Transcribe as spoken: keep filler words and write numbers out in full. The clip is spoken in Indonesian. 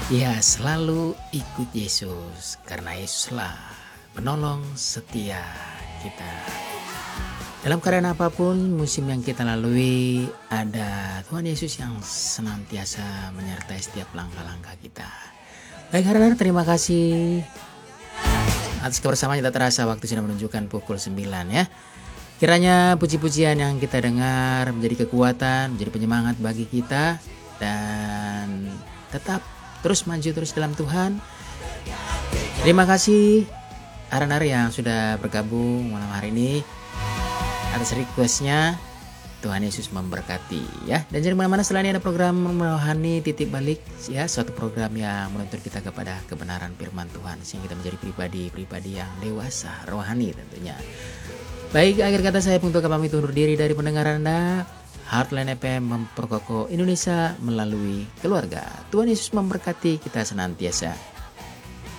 Ya, selalu ikut Yesus, karena Yesuslah penolong setia kita. Dalam keadaan apapun, musim yang kita lalui, ada Tuhan Yesus yang senantiasa menyertai setiap langkah-langkah kita. Baik, harap terima kasih atas kebersamaan kita terasa waktu sudah menunjukkan pukul sembilan ya. Kiranya puji-pujian yang kita dengar menjadi kekuatan, menjadi penyemangat bagi kita, dan tetap terus maju terus dalam Tuhan. Terima kasih Aran-Ar yang sudah bergabung malam hari ini. Atas requestnya, Tuhan Yesus memberkati ya. Dan jangan mana-mana, setelah ini ada program Rohani Titik Balik ya, suatu program yang menuntun kita kepada kebenaran firman Tuhan sehingga kita menjadi pribadi-pribadi yang dewasa, rohani tentunya. Baik, akhir kata saya untuk pamit undur diri dari pendengar Anda. Heartline F M memperkokoh Indonesia melalui keluarga. Tuhan Yesus memberkati kita senantiasa.